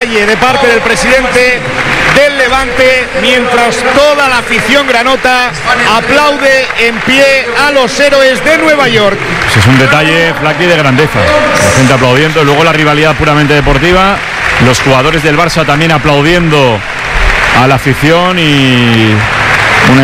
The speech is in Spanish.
detalle de parte del presidente del Levante, mientras toda la afición granota aplaude en pie a los héroes de Nueva York. Ese es un detalle, Flaky, de grandeza. La gente aplaudiendo, luego la rivalidad puramente deportiva, los jugadores del Barça también aplaudiendo a la afición y